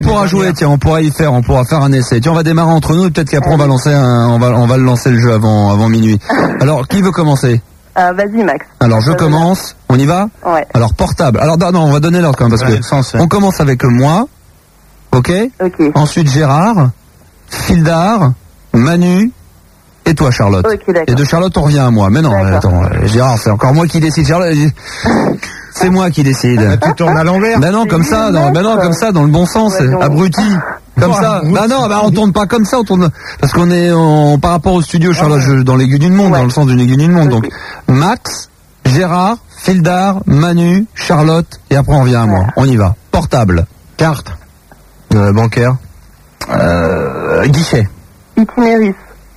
pourra jouer, tiens, on pourra faire un essai. Tiens, on va démarrer entre nous et peut-être qu'après on va lancer on va le lancer le jeu avant minuit. Alors, qui veut commencer? Vas-y, Max. Alors, je commence. On y va? Ouais. Alors, portable. Alors, non, on va donner l'ordre quand même parce que on commence avec moi. Ok? Ensuite, Gérard, Fildar, Manu, et toi, Charlotte. Et de Charlotte, on revient à moi. Mais non, attends, Gérard, c'est encore moi qui décide. Charlotte, c'est moi qui décide. Tu tournes à l'envers. Ben non, comme ça, comme ça, dans le bon sens, abruti. Comme ça. On tourne pas comme ça, on tourne parce qu'on est par rapport au studio, Charlotte, dans l'aiguille d'une montre, dans le sens d'une aiguille d'une montre. Donc, Max, Gérard, Fildar, Manu, Charlotte, et après on revient à moi. On y va. Portable. Carte. Bancaire. Guichet. Itinéris.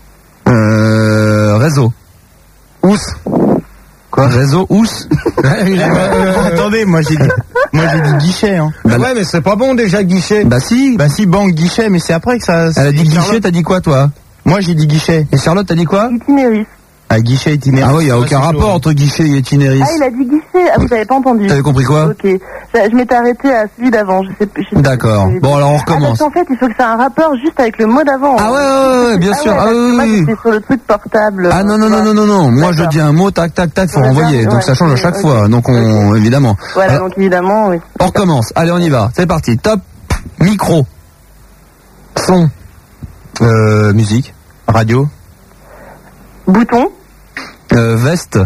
Réseau. Ous. Quoi? Réseau, ous? Attendez, moi j'ai dit guichet, hein. Ouais, mais c'est pas bon déjà, guichet. Bah si, banque, guichet, mais c'est après que ça... Elle a dit guichet, t'as dit quoi, toi? Moi j'ai dit guichet. Et Charlotte, t'as dit quoi? Itinéris. Guichet, itinéris. Ah oui, il n'y a aucun rapport entre guichet et itinéris. Ah, il a dit guichet. Ah, vous avez pas entendu. T'avais compris quoi? Ok. Je m'étais arrêté à celui d'avant, je sais plus. D'accord. Bon, alors on recommence. Parce qu'en fait, il faut que ça ait un rapport juste avec le mot d'avant. Ah ouais, bien sûr. Moi, j'étais sur le truc portable. Ah non. Moi, je dis un mot, tac, faut renvoyer. Donc ça change à chaque fois. Donc évidemment. Voilà, donc évidemment, oui. On recommence. Allez, on y va. C'est parti. Top. Micro. Son. Musique. Radio. Bouton. Veste.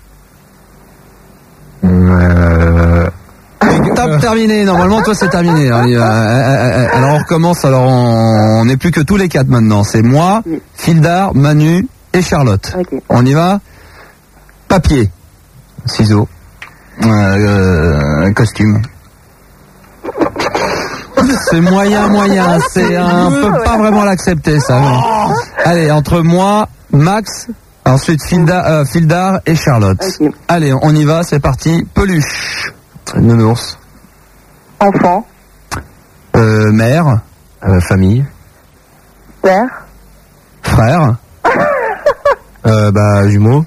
Top, terminé. Normalement, toi, c'est terminé. Alors, on recommence. Alors, on n'est plus que tous les quatre maintenant. C'est moi, Fildar, Manu et Charlotte. Okay. On y va? Papier. Ciseaux. Costume. C'est moyen. C'est on peut pas vraiment l'accepter, ça. Non. Allez, entre moi, Max, ensuite Fildar et Charlotte. Okay. Allez, on y va, c'est parti. Peluche. Nounours. Enfant. Mère. Famille. Père. Frère. Jumeau.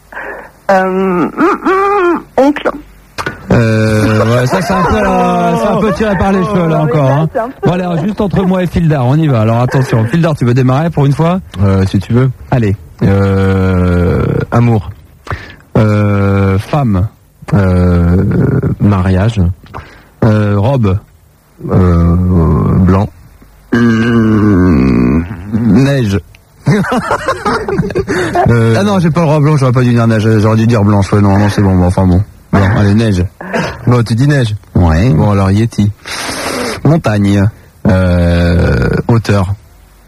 Oncle. Ouais, ça c'est un peu tiré par les cheveux là encore. Hein. Bon allez, juste entre moi et Fildar, on y va. Alors attention, Fildar, tu veux démarrer pour une fois? Si tu veux. Allez. Amour. Femme. Mariage. Robe. Blanc. Neige. Ah non, j'ai pas le robe blanc, j'aurais pas dû dire neige, j'aurais dû dire blanche. Ouais, non, c'est bon, enfin bon. Bon, allez, neige. Bon, tu dis neige. Ouais. Bon, alors Yeti. Montagne. Hauteur.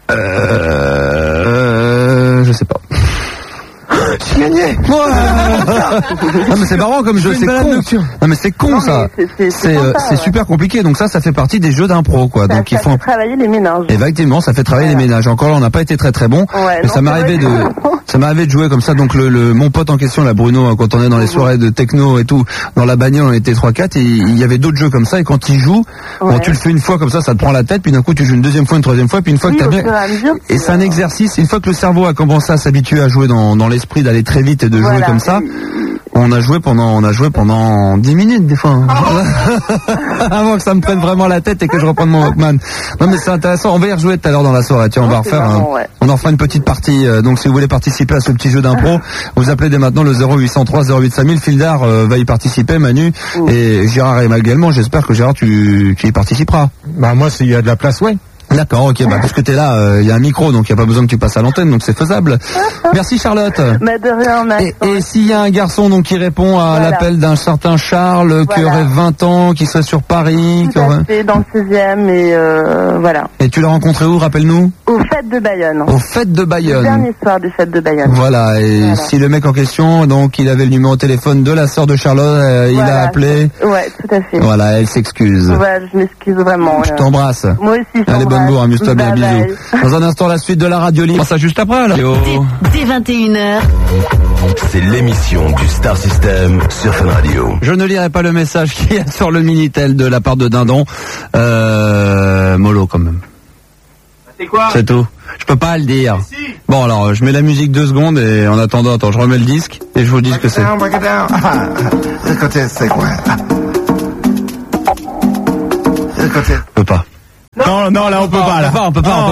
Je sais pas. J'ai gagné. Non mais c'est marrant comme jeu, c'est con. Non mais c'est con ça. C'est super compliqué. Donc ça fait partie des jeux d'impro quoi. Donc ça fait travailler les ménages. Effectivement, ça fait travailler les ménages. Encore là, on n'a pas été très bon. Mais ça m'arrivait de jouer comme ça. Donc mon pote en question là, Bruno, quand on est dans les soirées de techno et tout, dans la bagnole, on était 3-4 et il y avait d'autres jeux comme ça. Et quand il joue, bon, tu le fais une fois comme ça te prend la tête. Puis d'un coup, tu joues une deuxième fois, une troisième fois, puis une fois que t'as bien. Et c'est un exercice. Une fois que le cerveau a commencé à s'habituer à jouer dans l'esprit d'aller très vite et de jouer comme ça, on a joué pendant 10 minutes des fois. Avant que ça me prenne vraiment la tête et que je reprenne mon Walkman. Non mais c'est intéressant, on va y rejouer tout à l'heure dans la soirée. Tiens, on va refaire on en fera une petite partie. Donc si vous voulez participer à ce petit jeu d'impro, vous appelez dès maintenant le 0803 08 5000. Fildar va y participer, Manu et Gérard également. J'espère que Gérard tu y participeras. Bah moi s'il y a de la place, ouais. D'accord, ok, parce que t'es là, il y a un micro, donc il n'y a pas besoin que tu passes à l'antenne, donc c'est faisable. Merci Charlotte. Mais de rien, Max. Et s'il y a un garçon donc qui répond à l'appel d'un certain Charles, qui aurait 20 ans, qui serait sur Paris, tout à fait, dans le 16e, et voilà. Et tu l'as rencontré où, rappelle-nous? Aux Fêtes de Bayonne. Aux Fêtes de Bayonne. Le dernier soir des Fêtes de Bayonne. Voilà, et si le mec en question, donc il avait le numéro de téléphone de la sœur de Charlotte, il a appelé. Ouais, tout à fait. Voilà, elle s'excuse. Ouais, je m'excuse vraiment. Je t'embrasse. Moi aussi, Allez, bonne bourre, amuse-toi bien, bisous. Dans un instant, la suite de la radio libre. Ça juste après, là. Dès 21h. C'est l'émission du Star System sur Fun Radio. Je ne lirai pas le message qu'il y a sur le Minitel de la part de Dindon. Mollo, quand même. C'est quoi? C'est tout. Je peux pas le dire. Si. Bon, alors, je mets la musique 2 secondes et en attendant, je remets le disque et je vous dis ce que c'est. Écoutez, c'est quoi? Écoutez. Je peux pas. non, là, on peut pas, là. On peut pas.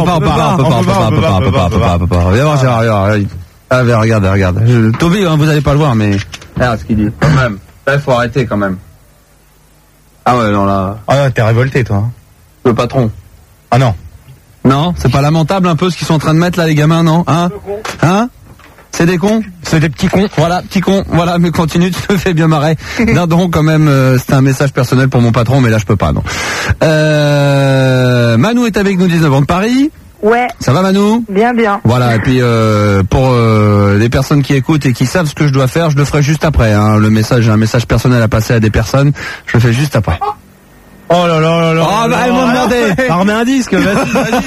Viens voir, Gérard, regarde. Toby, hein, vous allez pas le voir, mais, regarde ce qu'il dit. Quand même. Là, il faut arrêter, quand même. Ah ouais, non, là. Ah, t'es révolté, toi. Le patron. Ah non. Non, c'est pas lamentable un peu ce qu'ils sont en train de mettre là, les gamins, non? Hein? C'est des cons? C'est des petits cons. Voilà, petits cons. Voilà, mais continue, tu te fais bien marrer. Dindon, quand même, c'était un message personnel pour mon patron, mais là, je peux pas, non. Manou est avec nous, 19 ans de Paris. Ouais. Ça va, Manou? Bien. Voilà, et puis pour les personnes qui écoutent et qui savent ce que je dois faire, je le ferai juste après. Hein. Le message, j'ai un message personnel à passer à des personnes, je le fais juste après. Oh là là là là. Oh, bah, elles m'ont demandé. Remets un disque, vas-y.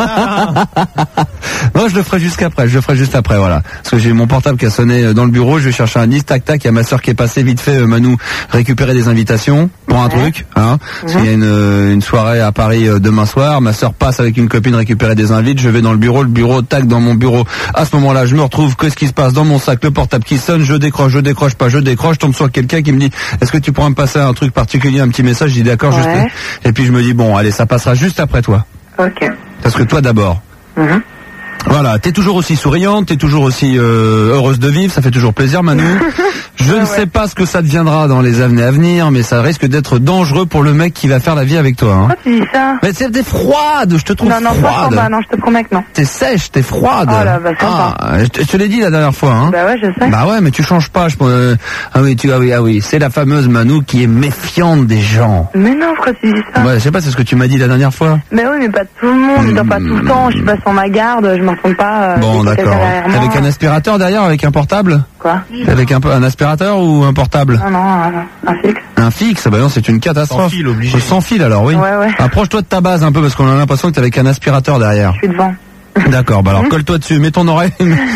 Non, je le ferai juste après, voilà. Parce que j'ai mon portable qui a sonné dans le bureau, je vais chercher un disque, tac, il y a ma soeur qui est passée vite fait, Manou, récupérer des invitations pour un truc, hein. Parce qu'il y a une soirée à Paris demain soir, ma soeur passe avec une copine récupérer des invites, je vais dans le bureau, tac, dans mon bureau. À ce moment-là, je me retrouve, qu'est-ce qui se passe dans mon sac, le portable qui sonne, je décroche, je tombe sur quelqu'un qui me dit, est-ce que tu pourras me passer un truc particulier, un petit message, je dis d'accord, juste. Et puis je me dis, bon, allez, ça passera juste après toi. Ok. Parce que toi d'abord. Voilà, t'es toujours aussi souriante, t'es toujours aussi heureuse de vivre, ça fait toujours plaisir, Manou. Je ne sais pas ce que ça deviendra dans les années à venir, mais ça risque d'être dangereux pour le mec qui va faire la vie avec toi. Hein. Pourquoi tu dis ça? Mais t'es froide, je te trouve froide. Non, je te promets que non. T'es sèche, t'es froide. Oh là, bah sympa. Je te l'ai dit la dernière fois. Hein. Bah ouais, je sais. Bah ouais, mais tu changes pas. Ah oui, c'est la fameuse Manou qui est méfiante des gens. Mais non, pourquoi tu dis ça? Ouais, je sais pas, c'est ce que tu m'as dit la dernière fois. Mais oui, mais pas tout le monde, je dors pas tout le temps, je suis pas sur ma garde, je m'en retourne pas. Bon, d'accord. Avec un aspirateur derrière, avec un portable? Quoi? Avec un aspirateur ou un portable? Non, un fixe. Un fixe? Bah non, c'est une catastrophe. Sans fil, obligé. Sans fil alors, oui. Ouais. Approche-toi de ta base un peu parce qu'on a l'impression que t'es avec un aspirateur derrière. Je suis devant. D'accord, bah alors colle-toi dessus, mets ton oreille,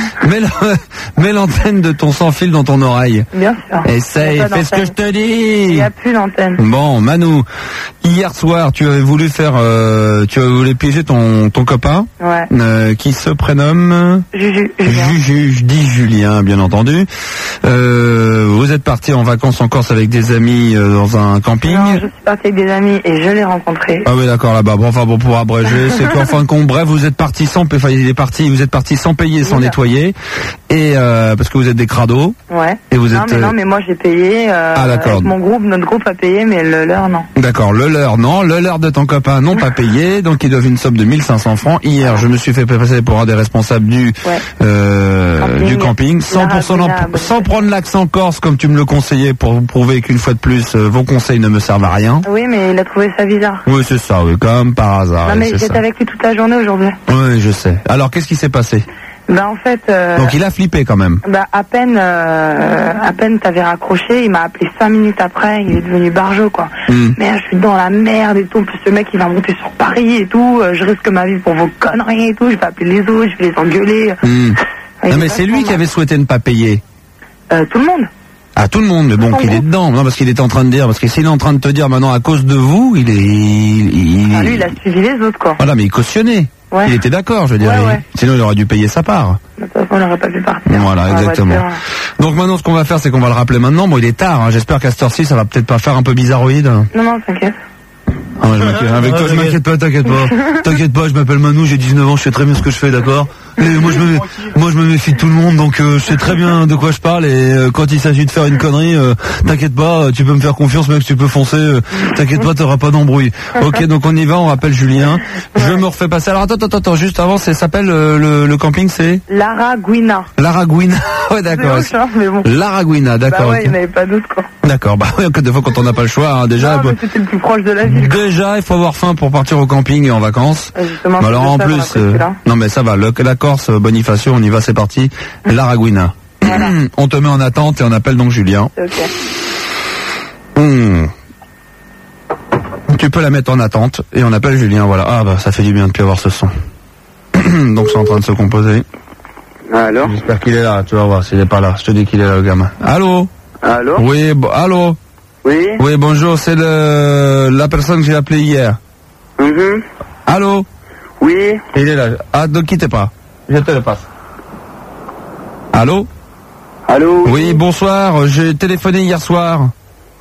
mets l'antenne de ton sans fil dans ton oreille. Bien sûr. Essaye, fais ce que je te dis. Il n'y a plus d'antenne. Bon, Manou, hier soir, tu avais voulu piéger ton copain. Ouais. Qui se prénomme Juju. Je dis Julien, bien entendu. Vous êtes parti en vacances en Corse avec des amis dans un camping. Non, je suis parti avec des amis et je l'ai rencontré. Ah oui, d'accord, là-bas. Bon, enfin bon, pour abréger, c'est qu'en fin de compte, bref, vous êtes parti sans payer, sans nettoyer, et parce que vous êtes des crados. Ouais. Et vous non, mais moi j'ai payé. D'accord. Notre groupe a payé, mais le leur non. D'accord, le leur de ton copain n'ont pas payé, donc ils doivent une somme de 1500 francs. Hier, je me suis fait passer pour un des responsables du camping, sans prendre l'accent corse comme tu me le conseillais pour vous prouver qu'une fois de plus, vos conseils ne me servent à rien. Oui, mais il a trouvé ça bizarre. Oui, c'est ça, oui, comme par hasard. Non, mais j'étais avec lui toute la journée aujourd'hui. Oui, je sais. Alors, qu'est-ce qui s'est passé? Bah en fait. Donc il a flippé quand même. Bah à peine t'avais raccroché, il m'a appelé 5 minutes après, il est devenu barjot quoi. Mais je suis dans la merde et tout, en plus ce mec il va monter sur Paris et tout, je risque ma vie pour vos conneries et tout, je vais appeler les autres, je vais les engueuler. Non mais c'est lui qui avait souhaité ne pas payer. Tout le monde. Ah, tout le monde, mais bon, qu'il est dedans. Non, parce qu'il était en train de dire, parce que s'il est en train de te dire maintenant à cause de vous, lui, il a suivi les autres, quoi. Voilà, mais il cautionnait. Ouais. Il était d'accord, je veux dire. Ouais. Sinon, il aurait dû payer sa part. De toute façon, on n'aurait pas pu partir. Voilà, exactement. Donc maintenant, ce qu'on va faire, c'est qu'on va le rappeler maintenant. Bon, il est tard, hein. J'espère qu'à cette heure-ci, ça va peut-être pas faire un peu bizarroïde. Non, t'inquiète. Ah, avec toi, je m'inquiète pas, t'inquiète pas, je m'appelle Manou, j'ai 19 ans, je sais très bien ce que je fais, d'accord? Et moi je me méfie de tout le monde, donc je sais très bien de quoi je parle, et quand il s'agit de faire une connerie, t'inquiète pas, tu peux me faire confiance, mec, tu peux foncer, t'inquiète pas, t'auras pas d'embrouille. Ok, donc on y va, on rappelle Julien. Je me refais passer. Alors attends, juste avant, ça s'appelle le camping, c'est l'Araguina. L'Araguina, ouais, d'accord. Mais bon. L'Araguina, d'accord. Bah ouais, il n'y avait pas d'autre, quoi. D'accord, bah oui, des fois quand on n'a pas le choix, hein, déjà. Non, mais c'était le plus proche de la ville. Déjà, il faut avoir faim pour partir au camping et en vacances. Justement, alors en plus, non mais ça va, la Corse, Bonifacio, on y va, c'est parti. L'Araguina. Voilà. On te met en attente et on appelle donc Julien. Ok. Tu peux la mettre en attente et on appelle Julien, voilà. Ah bah ça fait du bien de plus avoir ce son. Donc c'est en train de se composer. Alors. J'espère qu'il est là, tu vas voir s'il est pas là. Je te dis qu'il est là, le gamin. Allô? Allô? Oui, allô? Oui? Oui, bonjour, c'est la personne que j'ai appelée hier. Allô? Oui? Il est là. Ah, ne quittez pas. Je te le passe. Allô? Allô? Oui, bonsoir, j'ai téléphoné hier soir.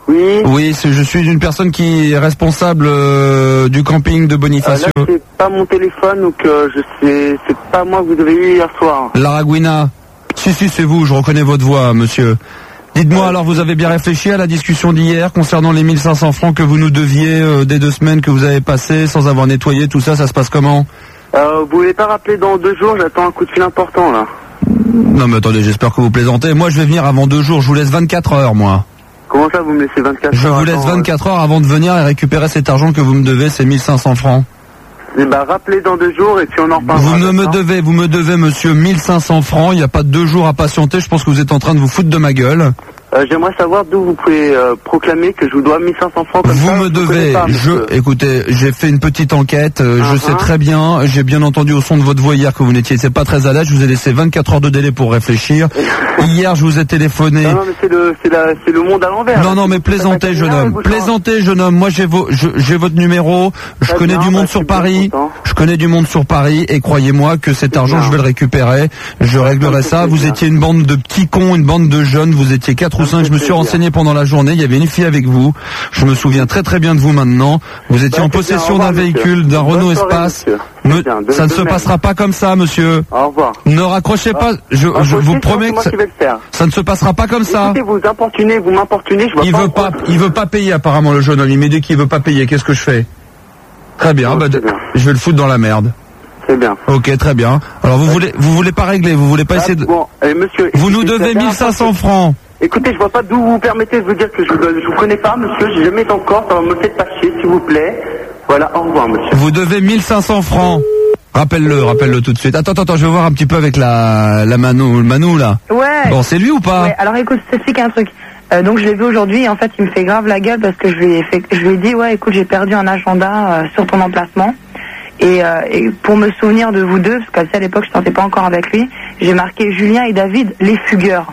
Oui, je suis une personne qui est responsable du camping de Bonifacio. Là, c'est pas mon téléphone, donc c'est pas moi que vous avez eu hier soir. Laraguina. Si, c'est vous, je reconnais votre voix, monsieur. Dites-moi, alors, vous avez bien réfléchi à la discussion d'hier concernant les 1500 francs que vous nous deviez des 2 semaines que vous avez passées sans avoir nettoyé, tout ça, ça se passe comment? Vous pouvez pas rappeler dans 2 jours, j'attends un coup de fil important, là. Non, mais attendez, j'espère que vous plaisantez. Moi, je vais venir avant 2 jours, je vous laisse 24 heures, moi. Comment ça, vous me laissez 24 heures? Je vous laisse 24 heures avant de venir et récupérer cet argent que vous me devez, ces 1500 francs. Eh ben, rappelez dans 2 jours et puis on en reparlera. Vous me devez, monsieur, 1500 francs. Il n'y a pas 2 jours à patienter. Je pense que vous êtes en train de vous foutre de ma gueule. J'aimerais savoir d'où vous pouvez proclamer que je vous dois 1500 francs comme vous ça. Me devez, écoutez, j'ai fait une petite enquête, je sais très bien, j'ai bien entendu au son de votre voix hier que vous n'étiez pas très à l'aise, je vous ai laissé 24 heures de délai pour réfléchir. Hier, je vous ai téléphoné. Non, mais c'est le monde à l'envers. Non, mais plaisantez, jeune homme. Plaisantez, jeune homme. Moi, j'ai votre numéro. Je connais du monde sur Paris. Je connais du monde sur Paris et croyez-moi que cet argent, je vais le récupérer. Je réglerai ça. Vous étiez une bande de petits cons, une bande de jeunes. Vous étiez 4 ou 5. Je me suis renseigné pendant la journée. Il y avait une fille avec vous. Je me souviens très très bien de vous maintenant. Vous étiez en possession d'un véhicule, d'un Renault Espace. Ça ne se passera pas comme ça, monsieur. Au revoir. Ne raccrochez pas. Je vous promets que ça ne se passera pas comme ça. Écoutez, vous m'importunez, je vois il veut pas payer apparemment, le jeune homme. Il m'a dit qu'il veut pas payer. Qu'est-ce que je fais? Très bien, je vais le foutre dans la merde. C'est bien. Ok, très bien. Alors vous voulez pas régler, vous voulez pas essayer de... Bon, monsieur... Vous nous devez 1500 francs. Écoutez, je vois pas d'où vous permettez de vous dire que je vous connais pas, monsieur, j'ai jamais été encore, ça me fait pas chier, s'il vous plaît. Voilà, au revoir, monsieur. Vous devez 1500 francs. Rappelle-le tout de suite. Attends, je vais voir un petit peu avec la Manu là. Ouais. Bon, c'est lui ou pas? Ouais, alors écoute, je t'explique un truc. Donc je l'ai vu aujourd'hui et en fait il me fait grave la gueule parce que je lui ai dit ouais écoute j'ai perdu un agenda sur ton emplacement et pour me souvenir de vous deux, parce qu'à l'époque je ne sortais pas encore avec lui, j'ai marqué Julien et David les fugueurs.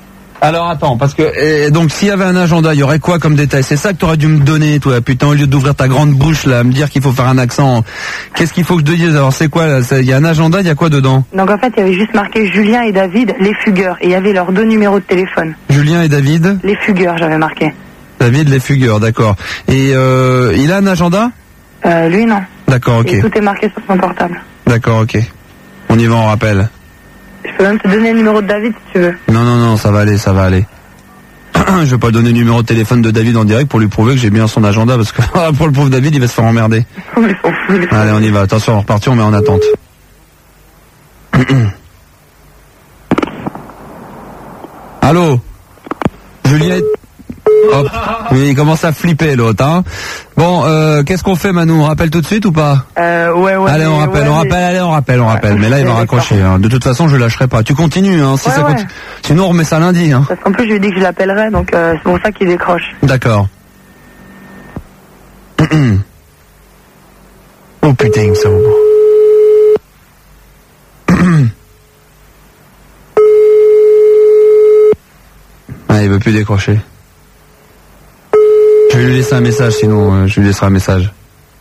Alors attends, parce que donc s'il y avait un agenda, il y aurait quoi comme détail? C'est ça que t'aurais dû me donner, toi, putain, au lieu d'ouvrir ta grande bouche là, me dire qu'il faut faire un accent. Qu'est-ce qu'il faut que je te dise? Alors c'est quoi là? Il y a un agenda, il y a quoi dedans? Donc en fait, il y avait juste marqué Julien et David, les fugueurs, et il y avait leurs 2 numéros de téléphone. Julien et David? Les fugueurs, j'avais marqué. David, les fugueurs, d'accord. Et il a un agenda? Lui non. D'accord, ok. Et tout est marqué sur son portable. D'accord, ok. On y va, on rappelle. Je peux même te donner le numéro de David si tu veux. Non, ça va aller. Je vais pas donner le numéro de téléphone de David en direct pour lui prouver que j'ai bien son agenda parce que pour le pauvre David, il va se faire emmerder. Allez, on y va. Attention, on repartit, on met en attente. Allô? Juliette? Hop. Oui, il commence à flipper l'autre, hein. Bon, qu'est-ce qu'on fait, Manu? On rappelle tout de suite ou pas? Ouais. Allez, on rappelle. Mais là, il va raccrocher. Hein. De toute façon, je lâcherai pas. Tu continues, hein. Si ça continue. Sinon, on remet ça lundi, hein. Parce qu'en plus, je lui ai dit que je l'appellerai, donc c'est pour ça qu'il décroche. D'accord. Oh putain, ça va. Ah, il veut plus décrocher. Je vais lui laisser un message, sinon je lui laisserai un message.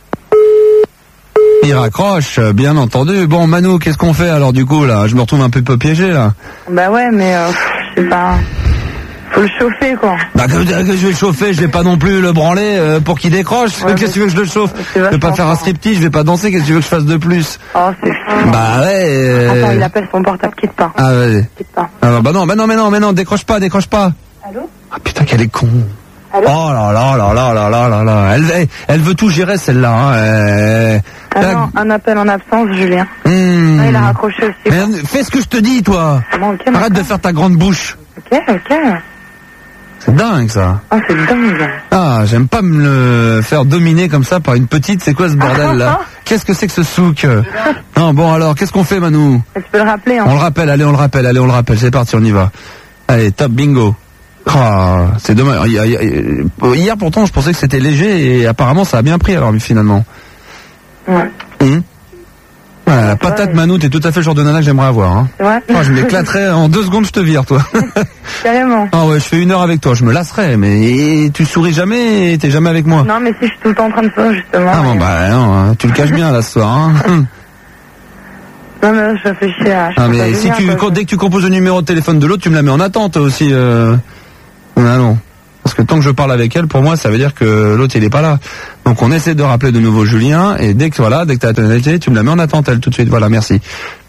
Il raccroche, bien entendu. Bon, Manu, qu'est-ce qu'on fait alors du coup là? Je me retrouve un peu piégé là. Bah ouais, mais je sais pas. Faut le chauffer quoi. Bah que je vais le chauffer, je vais pas non plus le branler pour qu'il décroche. Ouais, qu'est-ce que tu veux que je le chauffe? Je vais pas faire un striptease, je vais pas danser, qu'est-ce que tu veux que je fasse de plus? Oh, c'est fou. Bah ouais. Attends, il appelle son portable, quitte pas. Ah ouais. Quitte pas. Ah bah non, décroche pas. Allô? Ah putain, qu'elle est con. Allô? Oh là. Elle veut tout gérer celle-là. Hein. Non, un appel en absence, Julien. Ah, il a raccroché aussi. Mais fais ce que je te dis, toi. Bon, okay, arrête de faire ta grande bouche. Ok. C'est dingue ça. Ah, c'est dingue. Ah, j'aime pas me le faire dominer comme ça par une petite. C'est quoi ce bordel là? Qu'est-ce que c'est que ce souk? Non, bon alors, qu'est-ce qu'on fait, Manu? Tu peux le rappeler. Hein. On le rappelle. C'est parti, on y va. Allez, top, bingo. Ah, c'est dommage. Hier pourtant, je pensais que c'était léger et apparemment ça a bien pris alors finalement. Ouais. Voilà, la patate, Manu, t'es tout à fait le genre de nana que j'aimerais avoir. Hein. Ouais. Oh, je m'éclaterais en 2 secondes, je te vire, toi. Carrément. Ah ouais, je fais 1 heure avec toi, je me lasserais, mais tu souris jamais, t'es jamais avec moi. Non, mais si je suis tout le temps en train de faire justement. Ah bon, bah non, tu le caches bien là ce soir. Hein. Non, mais je réfléchis à... Ah mais si dès que tu composes le numéro de téléphone de l'autre, tu me la mets en attente aussi. Ah non. Parce que tant que je parle avec elle, pour moi, ça veut dire que l'autre, il est pas là. Donc on essaie de rappeler de nouveau Julien, et dès que tu as la tonalité, tu me la mets en attente, elle, tout de suite. Voilà, merci.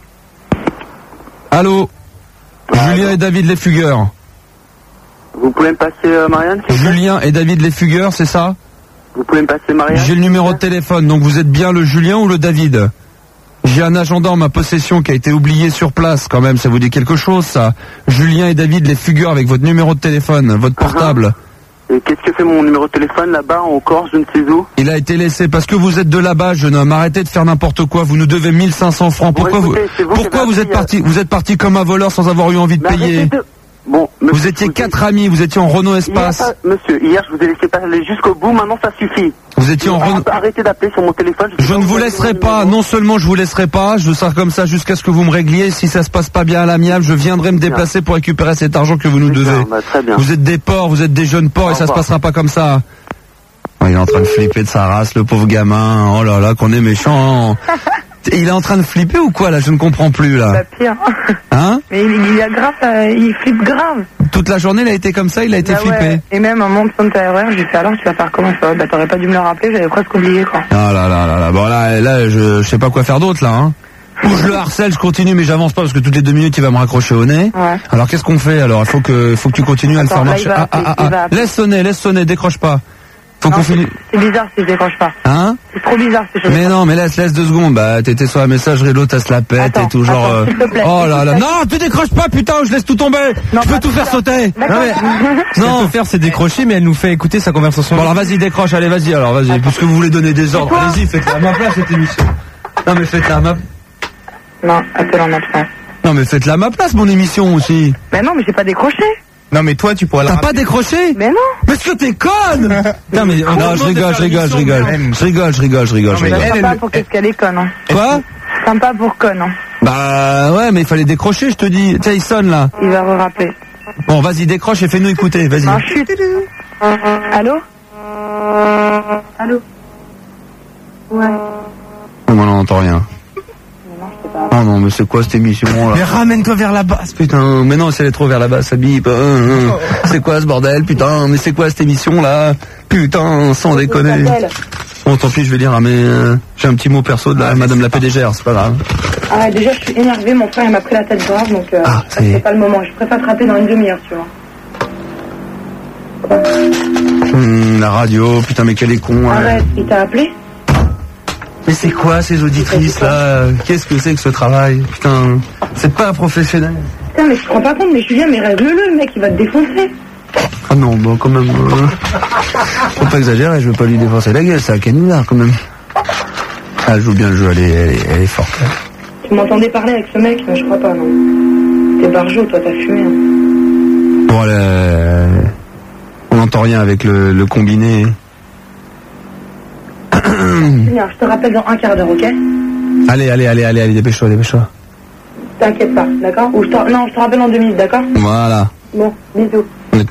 Allô, Julien et David les Fugueurs. Vous pouvez me passer Marianne, Julien et David les Fugueurs, c'est ça? Vous pouvez me passer Marianne? J'ai le numéro de téléphone, donc vous êtes bien le Julien ou le David? J'ai un agenda en ma possession qui a été oublié sur place, quand même, ça vous dit quelque chose, ça? Julien et David les Fugueurs avec votre numéro de téléphone, votre portable. Et qu'est-ce que fait mon numéro de téléphone là-bas, en Corse, je ne sais où? Il a été laissé parce que vous êtes de là-bas, jeune homme. Arrêtez de faire n'importe quoi. Vous nous devez 1500 francs. Pourquoi vous êtes parti comme un voleur sans avoir eu envie de payer? Bon, monsieur, vous étiez 4 amis, vous étiez en Renault Espace. Monsieur, hier je vous ai laissé parler jusqu'au bout, maintenant ça suffit. Vous étiez en Renault. Arrêtez d'appeler sur mon téléphone. Je ne vous laisserai pas, non seulement je vous laisserai pas, je serai comme ça jusqu'à ce que vous me régliez. Si ça se passe pas bien à l'amiable, je viendrai me déplacer pour récupérer cet argent que vous nous devez. Très bien. Vous êtes des porcs, vous êtes des jeunes porcs et ça se passera pas comme ça. Oh, il est en train de flipper de sa race, le pauvre gamin. Oh là là, qu'on est méchant. Il est en train de flipper ou quoi là? Je ne comprends plus là. Bah pire. Hein? Mais il flippe grave. Toute la journée il a été comme ça, il a été flippé. Ouais. Et même un moment de son horaire, j'ai fait alors tu vas faire comment ça? Bah t'aurais pas dû me le rappeler, j'avais presque oublié quoi. Ah là là là là. Bon là je sais pas quoi faire d'autre là hein. Ou je le harcèle, je continue mais j'avance pas parce que toutes les 2 minutes il va me raccrocher au nez. Ouais. Alors qu'est-ce qu'on fait alors? Il faut que tu continues à le faire marcher. Laisse sonner, décroche pas. Faut qu'on finisse. C'est bizarre si je décroche pas. Hein? C'est trop bizarre si je Mais non, mais laisse 2 secondes. Bah, t'étais sur la messagerie, l'autre, elle se la pète et tout genre. S'il te plaît, oh là là. Non, tu décroches pas, putain, je laisse tout tomber. Non, je peux tout faire sauter. Non, mais. Ce qu'elle peut faire, c'est décrocher, mais elle nous fait écouter sa conversation. Bon, alors vas-y, décroche, allez, vas-y, puisque vous voulez donner des ordres, allez-y, faites-la à ma place, cette émission. Non, mais faites-la à ma place. Non, appelle en absence. Non, mais faites-la à ma place, mon émission aussi. Mais non, mais j'ai pas décroché. Non mais toi tu pourrais T'as pas décroché? Mais non. Mais est-ce que t'es conne? Non mais je rigole. Sympa pour qu'est-ce qu'elle est conne hein. Quoi? Sympa pour conne hein. Bah ouais mais il fallait décrocher je te dis. Tiens il sonne là. Il va re-rappeler. Bon vas-y décroche et fais-nous écouter, vas-y. Non chut. Allô? Ouais. Non on n'entend rien. Oh non mais c'est quoi cette émission là? Mais ramène-toi vers la basse. Putain mais non si elle est trop vers la basse ça bip. C'est quoi ce bordel putain? Mais c'est quoi cette émission là? Putain sans déconner. Bon tant pis je vais dire mais j'ai un petit mot perso de la madame la PDGR, c'est pas grave. Ah ouais, déjà je suis énervé, mon frère il m'a pris la tête grave donc c'est pas le moment. Je préfère te rappeler dans une demi-heure tu vois. La radio, putain mais quel est con. Arrête, il t'a appelé? Mais c'est quoi ces auditrices là? Qu'est-ce que c'est que ce travail? Putain, c'est pas un professionnel. Putain mais je te rends pas compte, mais Julien mais règle-le, le mec il va te défoncer. Ah non, bon quand même. Faut pas exagérer, je veux pas lui défoncer la gueule, c'est un canular quand même. Ah, elle joue bien le jeu, elle est forte. Tu m'entendais parler avec ce mec? Je crois pas, non. T'es barjot, toi t'as fumé. Hein. Bon, on n'entend rien avec le combiné. Je te rappelle dans un quart d'heure, ok? Allez, dépêche-toi. T'inquiète pas, d'accord? Ou je te rappelle en 2 minutes, d'accord? Voilà. Bon, bisous.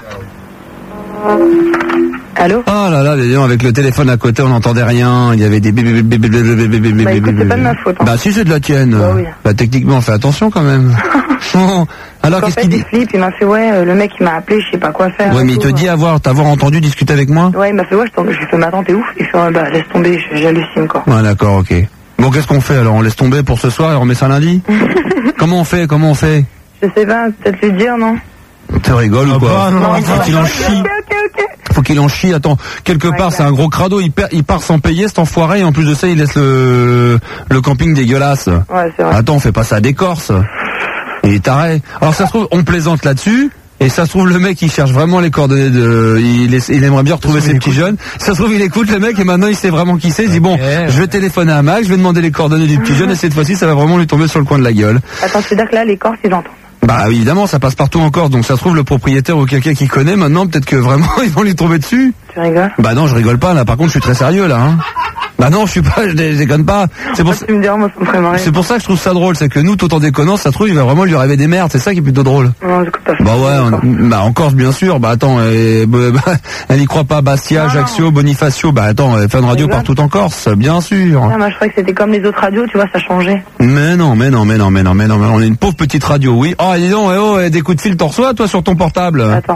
Allô? Oh là là, avec le téléphone à côté, on n'entendait rien. Il y avait des bébés. Bah écoute, c'est pas de ma faute. Hein. Bah si, c'est de la tienne. Bah oui. Bah techniquement, fais attention quand même. Bon, alors qu'est-ce qu'il dit? Il m'a fait le mec il m'a appelé, je sais pas quoi faire. Ouais, mais il te dit t'avoir entendu discuter avec moi? Ouais, il m'a fait je lui fais attends, t'es ouf? Il fait bah laisse tomber, j'hallucine quoi. Ouais, d'accord, ok. Bon, qu'est-ce qu'on fait alors? On laisse tomber pour ce soir et on remet ça lundi? Comment on fait? Je sais pas, peut-être lui dire, non? Tu rigoles ou quoi? Non, faut qu'il en chie. Faut qu'il en chie, attends, quelque part c'est un gros crado, il part sans payer cet enfoiré et en plus de ça il laisse le camping dégueulaise. Ouais, c'est vrai. Attends, on fait pas ça des Corses. Il est taré. Alors ça se trouve, on plaisante là-dessus. Et ça se trouve le mec il cherche vraiment les coordonnées il aimerait bien retrouver ses petits jeunes. Ça se trouve il écoute le mec et maintenant il sait vraiment qui c'est. Il dit bon, je vais téléphoner à Max, je vais demander les coordonnées du petit jeune et cette fois-ci ça va vraiment lui tomber sur le coin de la gueule. Attends, c'est-à-dire que là les Corses ils entendent. Bah évidemment ça passe partout en Corse, donc ça se trouve le propriétaire ou quelqu'un qui connaît maintenant peut-être que vraiment ils vont lui tomber dessus. Tu rigoles? Bah non je rigole pas là, par contre je suis très sérieux là hein. Bah non je déconne pas. C'est pour ça que je trouve ça drôle, c'est que nous tout en déconnant ça se trouve il va vraiment lui arriver des merdes, c'est ça qui est plutôt drôle. Non j'écoute pas. Bah ouais en Corse bien sûr, bah attends elle y croit pas, Bastia, Ajaccio, Bonifacio, bah attends Fun Radio partout en Corse, bien sûr. Ah, moi je croyais que c'était comme les autres radios, tu vois ça changeait. Mais non, on est une pauvre petite radio, oui. Oh dis donc, des coups de fil t'en reçois toi sur ton portable? Attends.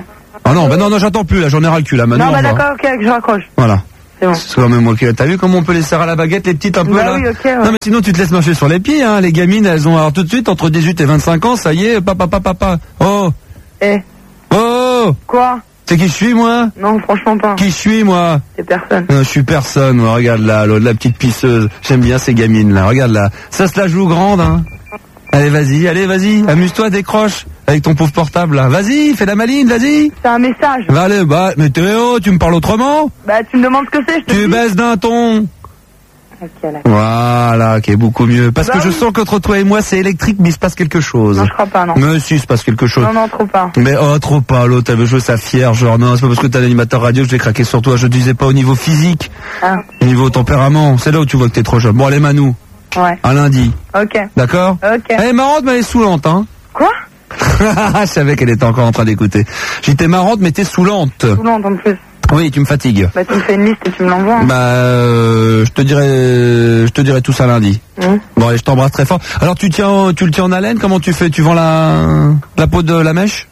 Ah non, non, j'attends plus, là, j'en ai ras le cul, là, maintenant. Non, bah d'accord, ok, je raccroche. Voilà. C'est bon. C'est quand même ok. T'as vu comment on peut les serrer à la baguette, les petites un peu là? Oui, ok, ouais. Non mais sinon tu te laisses marcher sur les pieds, hein. Les gamines, elles ont alors tout de suite entre 18 et 25 ans, ça y est, papa. Oh. Oh. Quoi? C'est qui je suis, moi? Non, franchement pas. Qui je suis, moi? C'est personne. Non, je suis personne, moi. Regarde là, la petite pisseuse. J'aime bien ces gamines là. Regarde là. Ça se la joue grande, hein. Allez, vas-y. Amuse-toi, décroche. Avec ton pauvre portable là. Vas-y, fais la maline, vas-y. C'est un message. Bah, allez, mais Théo, tu me parles autrement? Bah, tu me demandes ce que c'est, je te dis. Tu baisses d'un ton. Ok, d'accord. Voilà, qui est beaucoup mieux. Parce que je sens qu'entre toi et moi, c'est électrique, mais il se passe quelque chose. Non, je crois pas, non. Mais si, il se passe quelque chose. Non, trop pas. Mais trop pas, l'autre avait joué sa fière, genre non, c'est pas parce que t'es un animateur radio que je vais craquer sur toi. Je disais pas au niveau physique, au niveau tempérament. C'est là où tu vois que t'es trop jeune. Bon, allez, Manou. Ouais. À lundi. Ok. D'accord? Ok. Elle est marrante, mais elle est saoulante, hein. Quoi? Je savais qu'elle était encore en train d'écouter. J'étais marrante, mais t'es saoulante. Saoulante en plus. Oui, tu me fatigues. Bah, tu me fais une liste et tu me l'envoies. Hein. Je te dirai tout ça lundi. Bon, allez, je t'embrasse très fort. Alors, tu le tiens en haleine? Comment tu fais? Tu vends la peau de la mèche?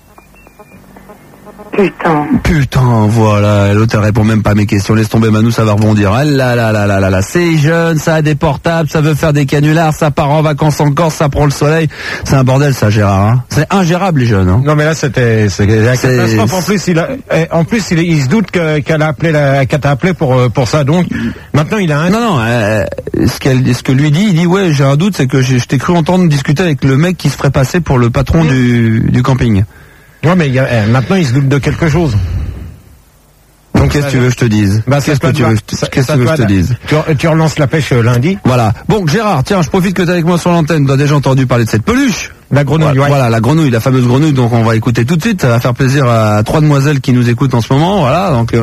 Putain, voilà. L'autre, elle répond même pas à mes questions. Laisse tomber, Manou, ça va rebondir. Ah là. C'est jeune, ça a des portables, ça veut faire des canulars, ça part en vacances en Corse, ça prend le soleil. C'est un bordel, ça, Gérard, hein. C'est ingérable, les jeunes, hein. Non, mais là, c'est la catastrophe. En plus, il se doute qu'elle t'a appelé pour ça. Donc, maintenant, il a un... Non, ce que lui dit, il dit, ouais, j'ai un doute, c'est que je t'ai cru entendre discuter avec le mec qui se ferait passer pour le patron du camping. Ouais, mais maintenant il se doute de quelque chose. Donc qu'est-ce que tu veux que je te dise? Qu'est-ce que tu veux que je te dise? Tu relances la pêche lundi. Voilà. Bon, Gérard, tiens, je profite que tu es avec moi sur l'antenne. Tu as déjà entendu parler de cette peluche. La grenouille, ouais. Voilà, la grenouille, la fameuse grenouille. Donc on va écouter tout de suite. Ça va faire plaisir à 3 demoiselles qui nous écoutent en ce moment. Voilà, donc...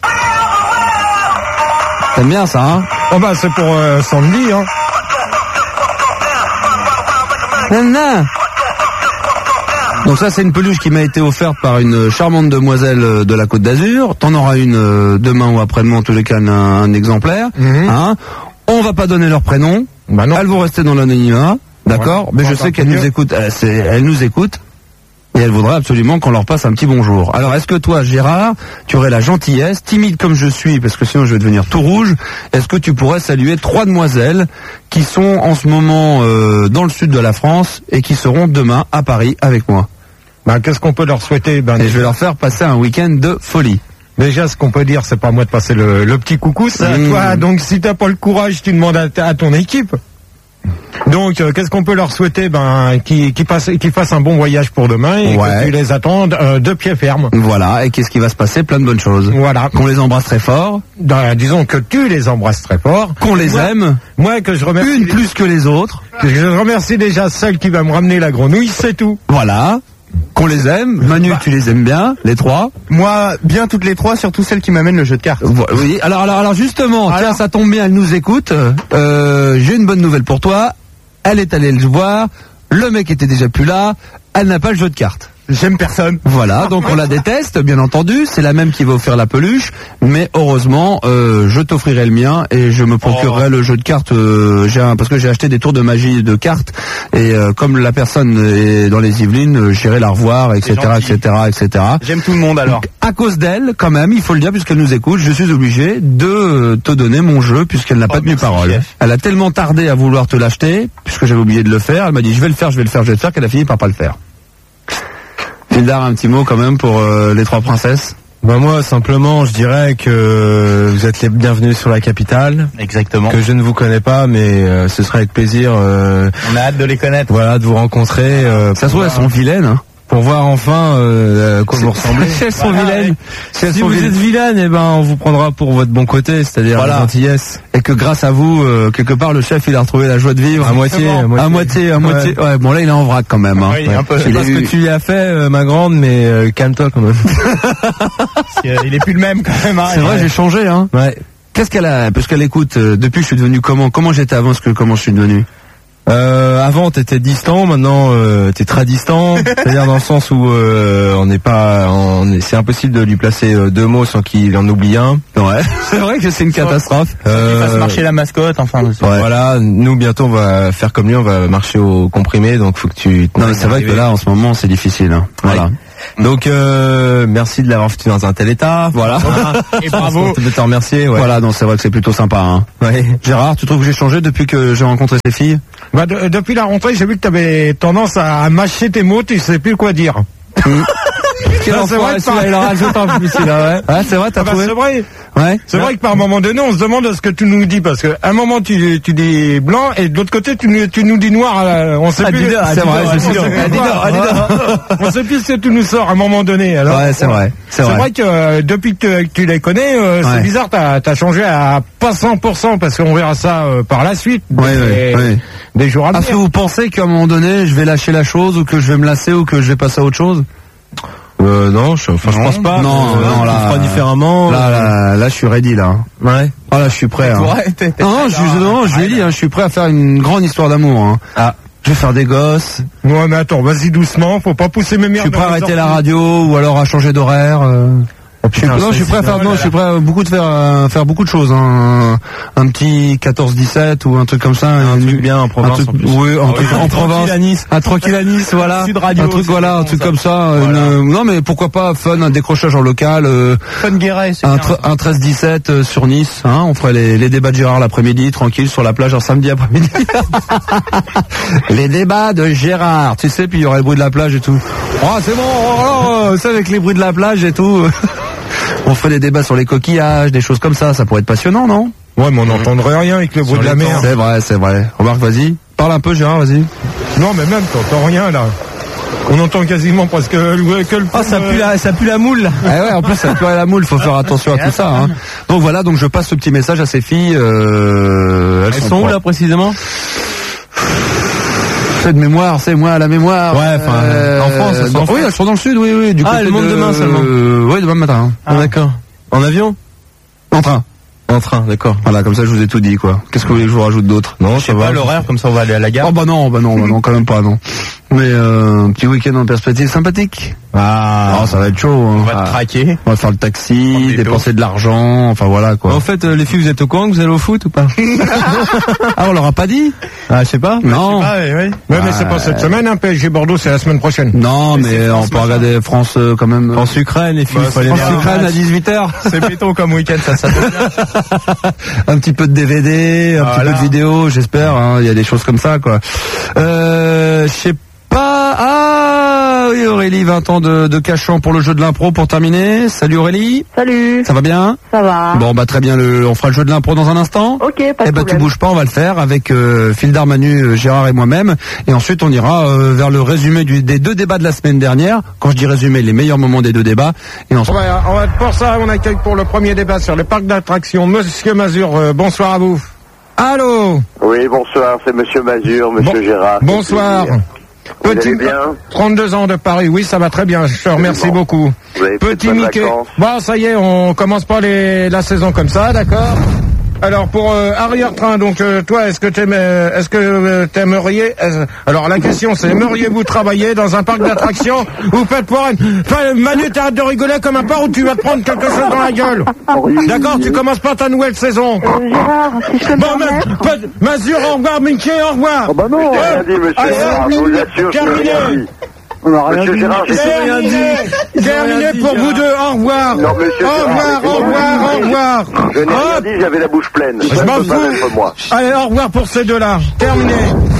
T'aimes bien ça, hein? Oh bah c'est pour Sandy, hein. Non. Donc ça, c'est une peluche qui m'a été offerte par une charmante demoiselle de la Côte d'Azur. T'en auras une demain ou après-demain, en tous les cas, un exemplaire. Hein. On va pas donner leur prénom. Bah non. Elles vont rester dans l'anonymat, d'accord. Mais je sais qu'elles nous écoutent. Elles nous écoutent. Et elles voudraient absolument qu'on leur passe un petit bonjour. Alors, est-ce que toi, Gérard, tu aurais la gentillesse, timide comme je suis, parce que sinon je vais devenir tout rouge, est-ce que tu pourrais saluer 3 demoiselles qui sont en ce moment dans le sud de la France et qui seront demain à Paris avec moi? Ben, qu'est-ce qu'on peut leur souhaiter? Et je vais leur faire passer un week-end de folie. Déjà, ce qu'on peut dire, c'est pas à moi de passer le petit coucou, c'est à toi. Donc, si t'as pas le courage, tu demandes à ton équipe. Donc, qu'est-ce qu'on peut leur souhaiter? Qu'ils fassent un bon voyage pour demain et que tu les attends de pied ferme. Voilà. Et qu'est-ce qui va se passer? Plein de bonnes choses. Voilà. Qu'on les embrasse très fort. Disons que tu les embrasses très fort. Qu'on les aime. Moi, que je remercie. Une plus que les autres. Que je remercie déjà celle qui va me ramener la grenouille, c'est tout. Voilà. Qu'on les aime. Manu, tu les aimes bien, les 3? Moi, bien toutes les 3, surtout celle qui m'amène le jeu de cartes. Oui, alors justement, tiens, ça tombe bien, elle nous écoute. J'ai une bonne nouvelle pour toi. Elle est allée le voir. Le mec était déjà plus là. Elle n'a pas le jeu de cartes. J'aime personne. Voilà, donc on la déteste, bien entendu. C'est la même qui va offrir la peluche. Mais heureusement, je t'offrirai le mien et je me procurerai le jeu de cartes. Parce que j'ai acheté des tours de magie de cartes. Et comme la personne est dans les Yvelines, j'irai la revoir, etc., etc. J'aime tout le monde alors. Donc, à cause d'elle, quand même, il faut le dire, puisqu'elle nous écoute, je suis obligé de te donner mon jeu, puisqu'elle n'a pas tenu parole. Chef. Elle a tellement tardé à vouloir te l'acheter, puisque j'avais oublié de le faire. Elle m'a dit, je vais le faire, qu'elle a fini par pas le faire. Gildar, un petit mot quand même pour les 3 princesses. Moi, simplement, je dirais que vous êtes les bienvenus sur la capitale. Exactement. Que je ne vous connais pas, mais ce sera avec plaisir. On a hâte de les connaître. Voilà, de vous rencontrer. Ça se trouve, elles sont vilaines, hein. Pour voir enfin quoi vous ressemblez. Si elles sont vilaines. Si vous êtes vilaines, eh ben on vous prendra pour votre bon côté, c'est-à-dire la gentillesse. Et que grâce à vous, quelque part, le chef, il a retrouvé la joie de vivre. À moitié. Ouais, bon là, il est en vrac quand même. Hein. Oui, un peu. Je sais pas ce que tu lui as fait, ma grande, mais calme-toi quand même. Il est plus le même quand même. Hein, c'est vrai, j'ai changé. Hein. Ouais. Qu'est-ce qu'elle a? Parce qu'elle écoute. Depuis, je suis devenu comment? Comment j'étais avant? Comment je suis devenu? Avant t'étais distant, maintenant t'es très distant, c'est-à-dire dans le sens où c'est impossible de lui placer 2 mots sans qu'il en oublie un. Ouais, c'est vrai que c'est une catastrophe. Il fasse marcher la mascotte, enfin. Ouais. Voilà, nous bientôt on va faire comme lui, on va marcher au comprimé, donc faut que tu. Non, mais c'est vrai que là en ce moment c'est difficile. Hein. Voilà. Donc merci de l'avoir foutu dans un tel état. Voilà. Et bravo. Je te remercier. Ouais. Voilà, non, c'est vrai que c'est plutôt sympa. Hein. Ouais. Gérard, tu trouves que j'ai changé depuis que j'ai rencontré ces filles? Bah, depuis la rentrée, j'ai vu que tu avais tendance à mâcher tes mots, tu sais plus quoi dire. Quel enfoiré, celui-là, il en rajoute en plus, là, ouais. Ouais, c'est vrai, t'as trouvé? C'est vrai. Ouais. C'est vrai que par moment donné, on se demande ce que tu nous dis, parce qu'à un moment tu dis blanc et de l'autre côté tu nous dis noir. On sait plus. C'est vrai, je suis sûr. On sait plus ce que tu nous sors à un moment donné. Alors, ouais, c'est vrai. C'est vrai que depuis que tu les connais, c'est bizarre, t'as changé à pas 100%, parce qu'on verra ça par la suite. Des jours à venir. Est-ce que vous pensez qu'à un moment donné, je vais lâcher la chose, ou que je vais me lasser, ou que je vais passer à autre chose? Non, je pense pas. Non, là, tu feras différemment. Là, je suis ready, là. Ouais. Ah, là, je suis prêt. Hein. Je lui ai dit, je suis prêt à faire une grande histoire d'amour. Hein. Ah. Je vais faire des gosses. Ouais, mais attends, vas-y doucement, faut pas pousser mes merdes. Je suis prêt à arrêter la radio, ou alors à changer d'horaire. Je suis prêt à faire, je suis prêt à faire beaucoup de choses, hein. Un petit 14-17 ou un truc comme ça. Un truc bien en Provence. Oui, en Provence. Un tranquille à Nice, voilà. Sud Radio, un truc, voilà, un truc comme ça. Non, mais pourquoi pas fun, un décrochage en local. Fun Guéret, c'est un 13-17 sur Nice, hein. On ferait les débats de Gérard l'après-midi, tranquille, sur la plage un samedi après-midi. Les débats de Gérard, tu sais, puis il y aurait le bruit de la plage et tout. Oh, c'est bon, ça avec les bruits de la plage et tout. On ferait des débats sur les coquillages, des choses comme ça pourrait être passionnant, non? Ouais, mais on n'entendrait rien avec le bruit de la mer. C'est vrai. Remarque, vas-y. Parle un peu, Gérard, vas-y. Non, mais même, t'entends rien, là. On entend quasiment presque que le... Oh, ça pue la moule, là. Ouais, en plus, ça pue la moule, faut faire attention à tout ça, hein. Donc voilà, je passe ce petit message à ces filles, elles sont où, là, précisément? De mémoire, c'est moi la mémoire. Ouais, en France. Oui, elles sont dans le sud, oui. Du elles montent demain seulement. Oui, demain matin. Ah, d'accord. En avion? En train. En train, d'accord. Voilà, comme ça je vous ai tout dit, quoi. Qu'est-ce que vous voulez que je vous rajoute d'autre? Non, je sais pas l'horaire, comme ça on va aller à la gare. Oh bah non, quand même pas, non. Mais un petit week-end en perspective sympathique. Ah, ça va être chaud. Hein. On va te traquer. On va faire le taxi, dépenser de l'argent, enfin voilà quoi. En fait, les filles, vous êtes au courant que vous allez au foot ou pas? Ah, on leur a pas dit? Ah, je sais pas. Non. Ouais, mais c'est pas cette semaine, hein. PSG Bordeaux, c'est la semaine prochaine. Non, mais on peut regarder France quand même. France-Ukraine, les filles. France-Ukraine à 18h. C'est béton comme week-end, ça un petit peu de DVD, un petit peu de vidéo, j'espère, hein. Il y a des choses comme ça, quoi. Je sais pas. Ah oui, Aurélie, 20 ans de Cachan pour le jeu de l'impro pour terminer. Salut Aurélie. Salut. Ça va bien? Ça va. Bon bah très bien, on fera le jeu de l'impro dans un instant. Ok, pas de problème. Tu bouges pas, on va le faire avec Fildar, Manu, Gérard et moi-même. Et ensuite on ira vers le résumé des deux débats de la semaine dernière. Quand je dis résumé, les meilleurs moments des deux débats. Et ensuite... Pour ça, on accueille pour le premier débat sur le parc d'attractions Monsieur Mazur. Bonsoir à vous. Allô? Oui, bonsoir, c'est Monsieur Mazur, Monsieur Gérard. Bonsoir. Vous allez bien? 32 ans de Paris, oui, ça va très bien, je te remercie beaucoup. Vous avez Petit Mickey. Bon, ça y est, on commence pas la saison comme ça, d'accord? Alors pour arrière-train, donc toi, est-ce que t'aimerais alors la question c'est, aimeriez-vous travailler dans un parc d'attractions ou faites pour Manu, t'arrêtes de rigoler comme un porc ou tu vas te prendre quelque chose dans la gueule. D'accord, tu commences pas ta nouvelle saison. Gérard, si je peux me permettre. Mazur, au revoir, Mickey, au revoir. Oh bah non, rien dit, monsieur Gérard, je vous assure, terminé. Monsieur Gérard, j'ai rien dit. Terminé pour vous deux, au revoir. Non, monsieur Gérard, au revoir. Je n'ai rien dit, j'avais la bouche pleine. Je m'en fous. Allez, au revoir pour ces deux-là. Terminé.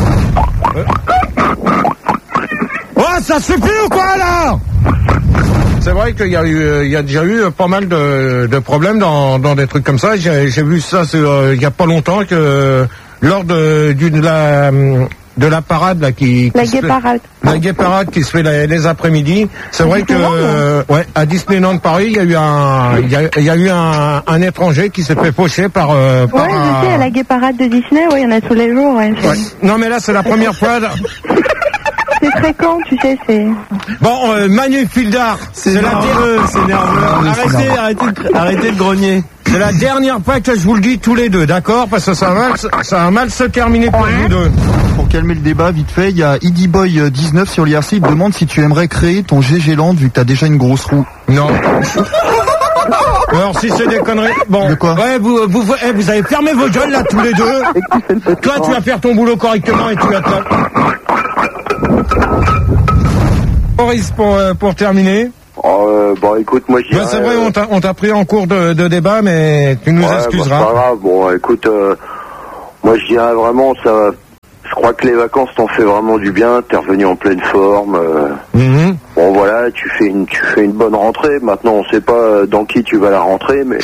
Oh, ça suffit ou quoi, là? C'est vrai qu'il y a déjà eu pas mal de problèmes dans des trucs comme ça. J'ai vu ça il y a pas longtemps que lors de la parade là la gay parade qui se fait les après-midi. C'est vrai que à Disneyland Paris, il y a eu un étranger qui s'est fait faucher par je sais, à la gay parade de Disney, il y en a tous les jours, ouais. Non mais là c'est la première fois. C'est fréquent, tu sais, c'est... Bon, Manu Fildar, c'est nerveux. Arrêtez de grogner. C'est la dernière fois que je vous le dis tous les deux, d'accord? Parce que ça va mal se terminer pour vous deux. Pour calmer le débat, vite fait, il y a EDBoy19 sur l'IRC, il te demande si tu aimerais créer ton GG Land vu que t'as déjà une grosse roue. Non. Alors si c'est des conneries... Bon, de quoi? Ouais, vous avez fermé vos gueules là tous les deux. Toi tu vas faire ton boulot correctement et tu vas te... Bon, Boris pour terminer. Bon, écoute, moi je dirais... c'est vrai, on t'a pris en cours de débat, mais tu nous excuseras. C'est pas grave. Bon, écoute, moi je dirais vraiment ça. Je crois que les vacances t'ont fait vraiment du bien. T'es revenu en pleine forme. Bon, voilà, tu fais une bonne rentrée. Maintenant, on sait pas dans qui tu vas la rentrer, mais...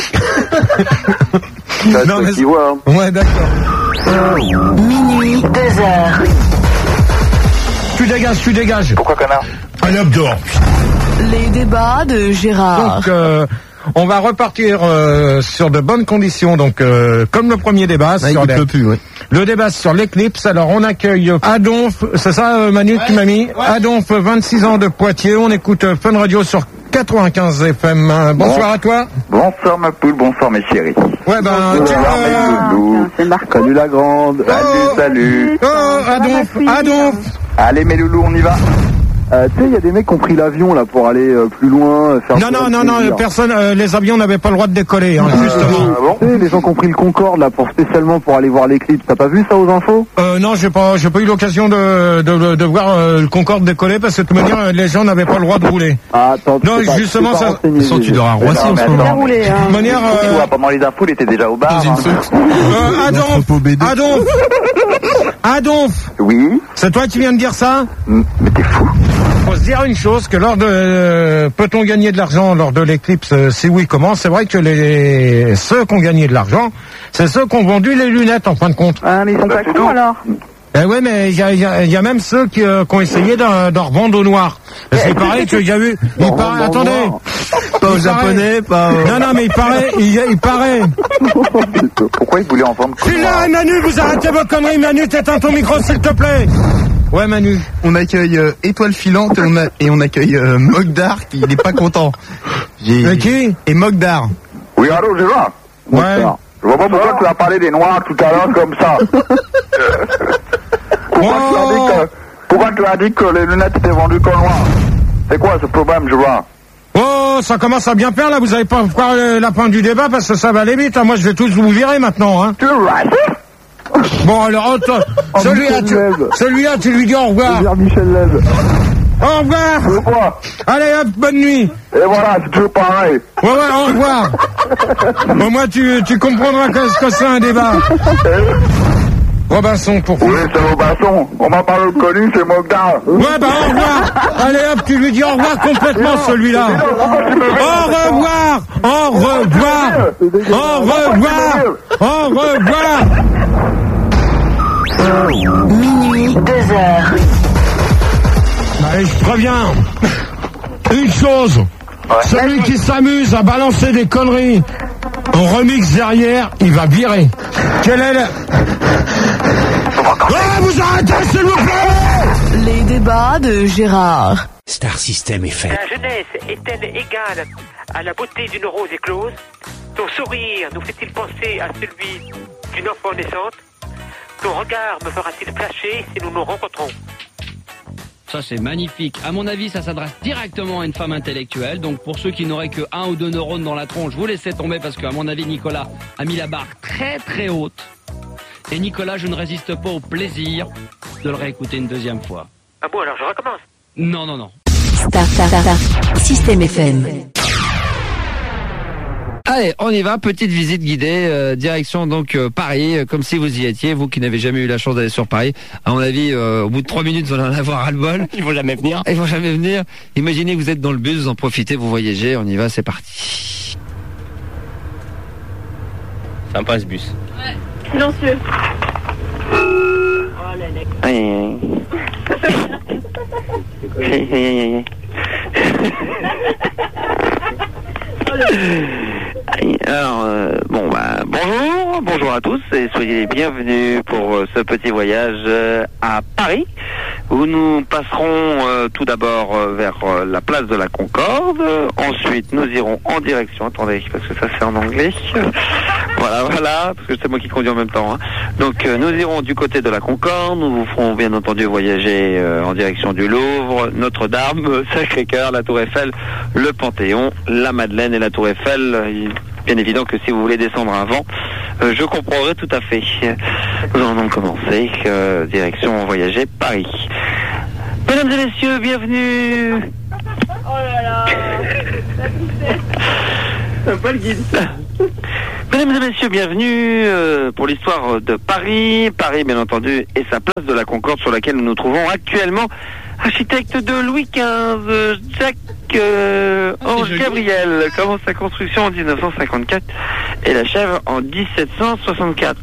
Non, mais tu vois. Hein. Ouais, d'accord. Minuit, 2h. Tu dégages. Pourquoi, connard? Allez, hop, dehors. Les débats de Gérard. Donc, on va repartir sur de bonnes conditions. Donc, comme le premier débat, le débat sur l'éclipse. Alors, on accueille Adonf, c'est ça, Manu, que tu m'as mis? Adonf, 26 ans de Poitiers. On écoute Fun Radio sur 95 FM. Bonsoir à toi. Bonsoir ma poule, bonsoir mes chéris. Ouais, C'est Marco. Salut la grande. Salut. Adonf. Allez mes loulous, on y va. Tu sais, il y a des mecs qui ont pris l'avion là pour aller plus loin. Faire Non, personne. Les avions n'avaient pas le droit de décoller, justement. Tu sais, les gens qui ont pris le Concorde là spécialement pour aller voir l'éclipse. T'as pas vu ça aux infos? Non, j'ai pas eu l'occasion de voir le Concorde décoller parce que de toute manière les gens n'avaient pas le droit de rouler. Attends. Non, justement ça. Tu dors à Roissy en ce moment. Roulé, hein. De toute manière. Pendant les infos, il était déjà au bar. Adonf. Oui. C'est toi qui viens de dire ça? Mais t'es fou. Faut se dire une chose, que peut-on gagner de l'argent lors de l'éclipse? Si oui, comment? C'est vrai que ceux qui ont gagné de l'argent, c'est ceux qui ont vendu les lunettes en fin de compte. Ah, mais ils sont pas cons alors. Eh ouais, mais il y a même ceux qui ont essayé d'en revendre au noir. Parce qu'il paraît qu'il y a eu... Attendez. Pas aux Japonais, pas... Non, mais il paraît. Pourquoi ils voulaient en vendre? Celui-là, Manu, vous arrêtez vos conneries. Manu, t'éteins ton micro, s'il te plaît. Ouais, Manu. On accueille Étoile Filante et on accueille Mogdar qui n'est pas content. Qui? Et Mogdar. Oui, allô, Gérard? Ouais. Je vois pas pourquoi tu as parlé des noirs tout à l'heure comme ça. Pourquoi tu as dit que les lunettes étaient vendues qu'en noir? C'est quoi ce problème, Gérard? Oh, ça commence à bien faire là, vous allez pas voir la fin du débat parce que ça va aller vite, hein. Moi je vais tous vous virer maintenant, hein. Tu es raciste? Bon alors, celui-là tu lui dis au revoir. Michel Lève. Au revoir. Pourquoi? Allez hop, bonne nuit. Et voilà, c'est toujours pareil. Ouais, au revoir. Au moins tu comprendras ce que c'est un débat. Robinson pour Oui, c'est Robinson. On m'a pas reconnu, c'est Mogdar. Ouais, au revoir. Allez hop, tu lui dis au revoir complètement celui-là. Au revoir. Au revoir. Au revoir. Au revoir. Minuit, 2h. Allez, je préviens. Une chose. Celui qui s'amuse à balancer des conneries en remix derrière, il va virer. Quel est le... vous arrêtez, s'il vous plaît! Les débats de Gérard. Star System est fait. La jeunesse est-elle égale à la beauté d'une rose éclose? Ton sourire nous fait-il penser à celui d'une enfant naissante? Ton regard me fera-t-il flasher si nous nous rencontrons? Ça c'est magnifique. À mon avis, ça s'adresse directement à une femme intellectuelle. Donc pour ceux qui n'auraient que 1 ou 2 neurones dans la tronche, vous laissez tomber parce qu'à mon avis, Nicolas a mis la barre très très haute. Et Nicolas, je ne résiste pas au plaisir de le réécouter une deuxième fois. Ah bon, alors je recommence? Non. Star System FM. Allez, on y va, petite visite guidée, direction donc Paris, comme si vous y étiez, vous qui n'avez jamais eu la chance d'aller sur Paris. À mon avis, au bout de 3 minutes, vous allez en avoir ras-le-bol. Ils vont jamais venir. Ils vont jamais venir. Imaginez que vous êtes dans le bus, vous en profitez, vous voyagez, on y va, c'est parti. Sympa ce bus. Ouais. Silencieux. Oh là là. Alors, bonjour à tous et soyez les bienvenus pour ce petit voyage à Paris où nous passerons tout d'abord vers la place de la Concorde. Ensuite, nous irons en direction, attendez, parce que ça c'est en anglais. Voilà, parce que c'est moi qui conduis en même temps. Hein. Donc, nous irons du côté de la Concorde. Nous vous ferons bien entendu voyager en direction du Louvre, Notre-Dame, Sacré-Cœur, la Tour Eiffel, le Panthéon, la Madeleine et la Tour Eiffel. Bien évident que si vous voulez descendre avant, je comprendrai tout à fait. Nous en avons commencé, direction voyager Paris. Mesdames et messieurs, bienvenue. Oh là là. Pas le guide. Mesdames et messieurs, bienvenue pour l'histoire de Paris. Paris, bien entendu, et sa place de la Concorde sur laquelle nous nous trouvons actuellement. Architecte de Louis XV, Jacques Ange Gabriel commence sa construction en 1954 et l'achève en 1763.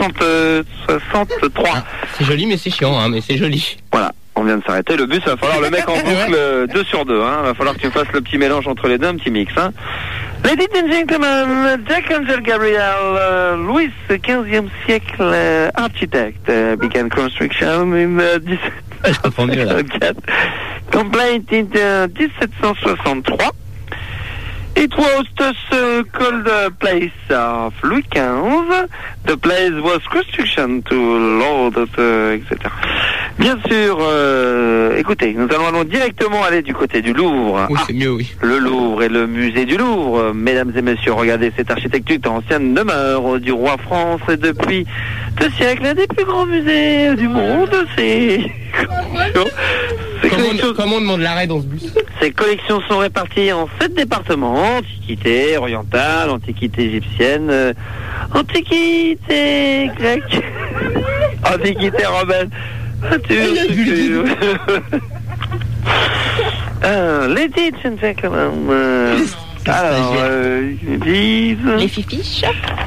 C'est joli, mais c'est chiant, hein, mais c'est joli. Voilà. On vient de s'arrêter. Le bus, il va falloir le mec en boucle 2 sur 2. Hein. Il va falloir que tu fasses le petit mélange entre les deux, un petit mix. Hein. Ladies and gentlemen, Jack Angel Gabriel, Louis XVe siècle, architect, began construction in 1764, complete in 1763. It was thus called the place of Louis XV. The place was construction to Lord, etc. Bien sûr, écoutez, nous allons directement aller du côté du Louvre. Oui, c'est mieux, oui. Le Louvre et le musée du Louvre. Mesdames et messieurs, regardez cette architecture ancienne demeure du roi France et depuis 2 siècles, un des plus grands musées du monde. Comment on demande l'arrêt dans ce bus? Ces collections sont réparties en 7 départements: antiquité orientale, antiquité égyptienne, antiquité grecque, antiquité romaine. Ladies and gentlemen, alors, les fifiches.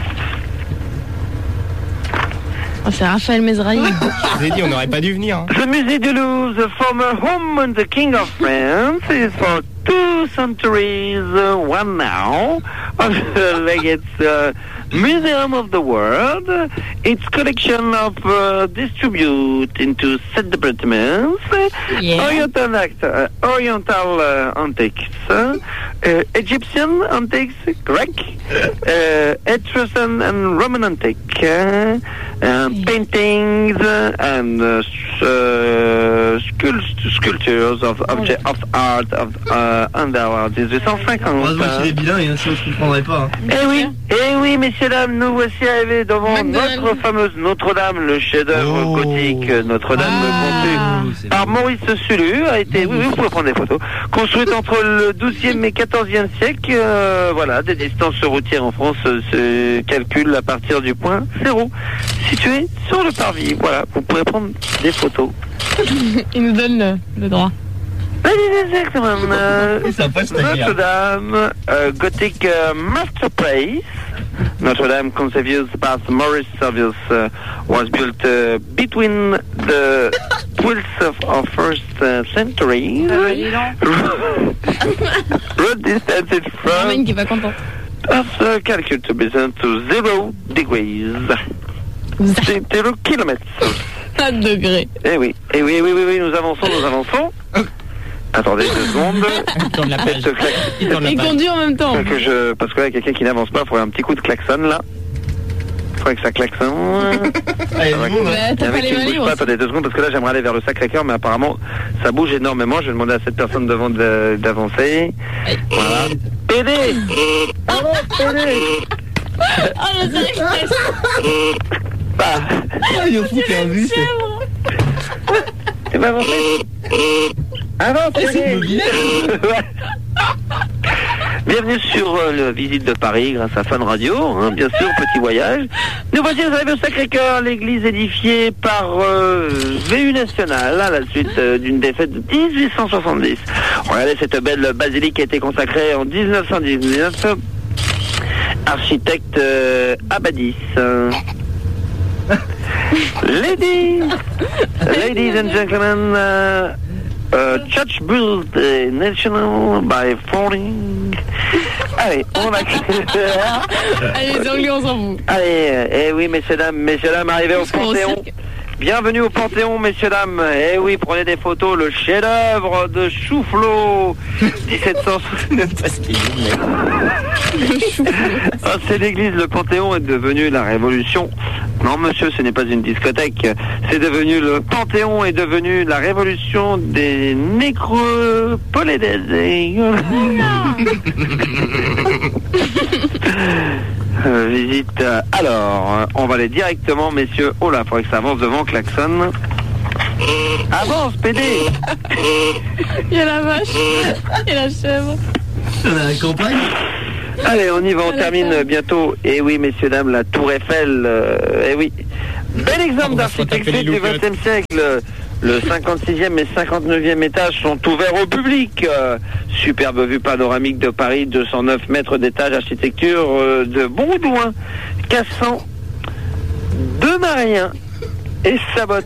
Oh, c'est Raphaël Mesrahi. Je vous ai dit, on n'aurait pas dû venir. Hein. The musée du Louvre, the former home of the King of France, is for 2 centuries, one now, like it's Museum of the World. Its collection of distribute into 7 departments: Oriental antiques, Egyptian antiques, Greek, Etruscan and Roman antique, paintings and sculptures of art of under 1850. Heureusement qu'il est bilingue, sinon je ne comprendrais pas. Eh oui, messieurs, dames, nous voici arrivés devant notre fameuse Notre-Dame, le chef-d'œuvre gothique Notre-Dame conçu par Maurice Sullu, a été, oui, vous pouvez prendre des photos, construite entre le 12e et 14e siècle. Voilà, des distances routières en France se calculent à partir du point 0, situé sur le parvis. Voilà, vous pouvez prendre des photos. Il nous donne le droit. Notre-Dame, Gothic Masterpiece. Notre-Dame, conceived by Maurice Servius, was built between the 12th of 1st century. Road distance from of calculate to be sent to 0 degrees. 0 kilomètres. 4 degrés. Eh oui, nous avançons. Attendez 2 secondes. Il conduit en même temps. Parce que là, quelqu'un qui n'avance pas, il faudrait un petit coup de klaxon là. Il faudrait que ça klaxonne. T'as pas les mains libres. Attendez 2 secondes, parce que là, j'aimerais aller vers le Sacré-Cœur, mais apparemment, ça bouge énormément. Je vais demander à cette personne devant d'avancer. Voilà. PD. Allô, PD. Oh, le Sacré-Cœur. Il y a un fou qui a un bus. Tu vas avancer. Bienvenue sur la visite de Paris grâce à Fun Radio, hein, bien sûr, petit voyage. Nous voici arrivés au Sacré-Cœur, l'église édifiée par VU National à la suite d'une défaite de 1870. Regardez cette belle basilique qui a été consacrée en 1919. Architecte Abadis. Ladies and gentlemen, church built national by foreign. Allez, on a. Allez, les Anglais, on s'en fout. Allez, oui, messieurs, dames, arrivez au Panthéon. Bienvenue au Panthéon, messieurs, dames. Eh oui, prenez des photos, le chef-d'œuvre de Chouflot, 1769. C'est l'église, le Panthéon est devenu la Révolution. Non, monsieur, ce n'est pas une discothèque. C'est devenu le Panthéon est devenu la révolution des nécropolédés. Visite. Alors, on va aller directement, messieurs. Oh là, il faudrait que ça avance devant, klaxon. Avance, PD. Il y a la vache et la chèvre. La campagne. Allez, on y va, on termine bientôt. Et oui, messieurs, dames, la Tour Eiffel. Eh oui. Bel exemple d'architecture du XXe siècle. Le 56e et 59e étage sont ouverts au public. Superbe vue panoramique de Paris, 209 mètres d'étage, architecture de Baudouin, Cassan, de Marien et Sabotte.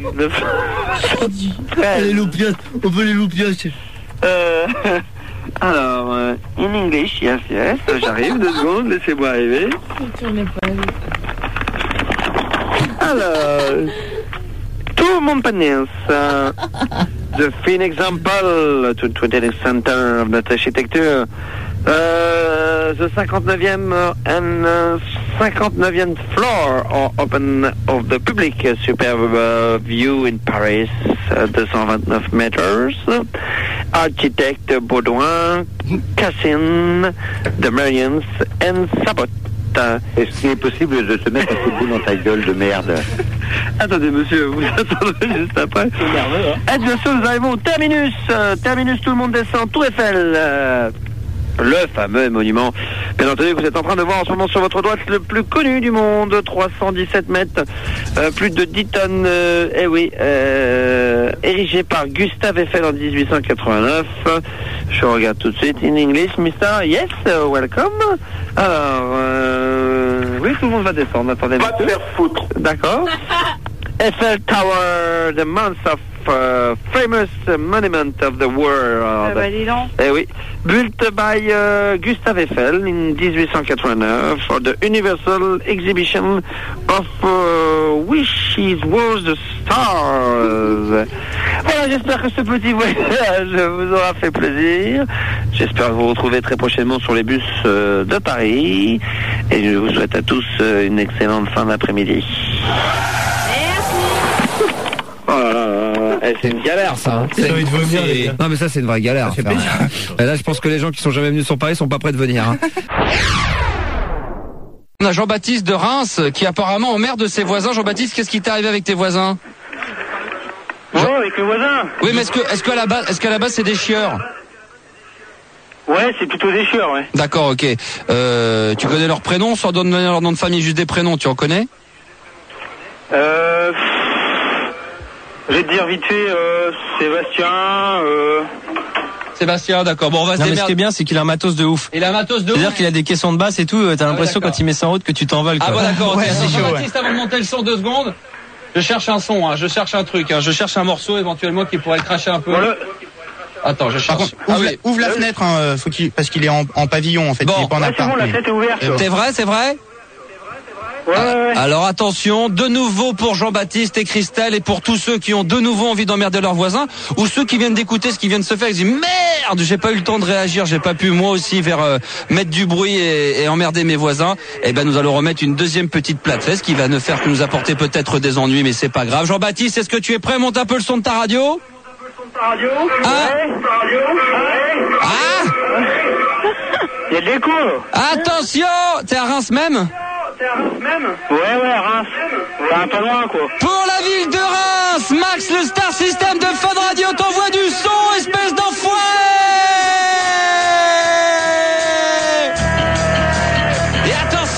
Les loupiages, on veut les loupiages. Alors, in English, yes, j'arrive, 2 secondes, laissez-moi arriver. Alors, to Montparnasse, the fine example to the center of that architecture. The 59e and 59th floor are open of the public. Superb view in Paris, 229 meters. Architect Baudouin, Cassin, de Mariens and Sabot. Est-ce qu'il est possible de te mettre un coup de boule dans ta gueule de merde? Attendez, monsieur, vous attendrez juste après. C'est nerveux, hein. Et bien sûr, nous arrivons au terminus. Terminus, tout le monde descend. Tour Eiffel. Le fameux monument. Bien entendu, vous êtes en train de voir en ce moment sur votre droite le plus connu du monde. 317 mètres, plus de 10 tonnes. Eh oui, érigé par Gustave Eiffel en 1889. Je regarde tout de suite. In English, Mr. Yes, welcome. Alors, oui, tout le monde va descendre. Attendez, pas de faire foutre. D'accord. Eiffel Tower, the month of famous monument of the world. Eh oui, built by Gustave Eiffel in 1889 for the Universal Exhibition of Wishes was the Stars. Voilà, j'espère que ce petit voyage vous aura fait plaisir. J'espère vous retrouver très prochainement sur les bus de Paris. Et je vous souhaite à tous une excellente fin d'après-midi. C'est une galère, ça. Hein. Non, mais ça, c'est une vraie galère. Et là, je pense que les gens qui sont jamais venus sur Paris sont pas prêts de venir. Hein. On a Jean-Baptiste de Reims qui apparemment emmerde ses voisins. Jean-Baptiste, qu'est-ce qui t'est arrivé avec tes voisins? Avec les voisins. Oui, mais est-ce qu'à la base, c'est des chieurs? Ouais, c'est plutôt des chieurs, ouais. D'accord, ok. Tu connais leurs prénoms, sans donner leur nom de famille, juste des prénoms, tu en connais? Je vais te dire vite fait, Sébastien. Sébastien, d'accord. Bon, on va se démerder. Ce qui est bien, c'est qu'il a un matos de ouf. Il a un matos de ouf. C'est-à-dire qu'il a des caissons de basse et tout. T'as l'impression quand il met ça en route que tu t'envoles. Ah bon, d'accord. Okay. C'est chaud. Baptiste, avant de monter le son 2 secondes, je cherche un son. Hein, je cherche un truc. Hein, je cherche un morceau éventuellement qui pourrait cracher un peu. Voilà. Attends, je cherche. Par contre, ouvre la fenêtre, hein, parce qu'il est en pavillon en fait. Bon. Il est pas en appart. C'est bon, la fenêtre est ouverte. C'est vrai. Ouais. Alors attention, de nouveau pour Jean-Baptiste et Christelle et pour tous ceux qui ont de nouveau envie d'emmerder leurs voisins ou ceux qui viennent d'écouter ce qui vient de se faire, ils disent merde, j'ai pas eu le temps de réagir, j'ai pas pu moi aussi mettre du bruit et emmerder mes voisins. Eh ben nous allons remettre une deuxième petite plateforme qui va ne faire que nous apporter peut-être des ennuis, mais c'est pas grave. Jean-Baptiste, est-ce que tu es prêt? Monte un peu le son de ta radio. Ah, il y a de l'écho. Attention, t'es à Reims même? Ouais, Reims. Enfin, pas loin, quoi. Pour la ville de Reims, Max le Star